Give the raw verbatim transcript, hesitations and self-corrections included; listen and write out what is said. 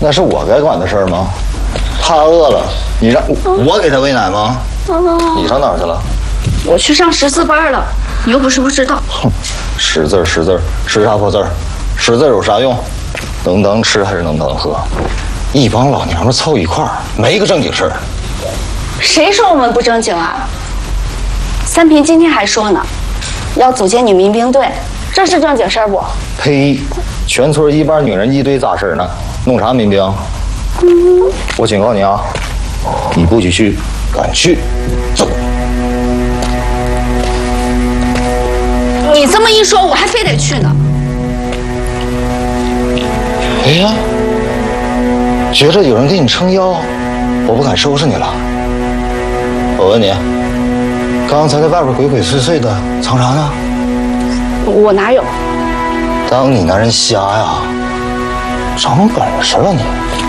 那是我该管的事儿吗？他饿了，你让我给他喂奶吗？你上哪儿去了？ 我去上识字班了，你又不是不知道。 哼，识字识字，识啥破字儿？识字有啥用？能当吃还是能当喝？一帮老娘们凑一块儿，没个正经事儿。 谁说我们不正经啊？三平今天还说呢，要组建女民兵队，这是正经事儿不？ 呸！全村一帮女人一堆杂事呢，弄啥民兵？嗯、我警告你啊，你不许去，敢去，走！ 你这么一说，我还非得去呢。 哎呀，觉着有人给你撑腰，我不敢收拾你了。我问你，刚才在外边鬼鬼祟祟的，藏啥呢？ 我哪有？ 当你男人瞎呀？长本事了你！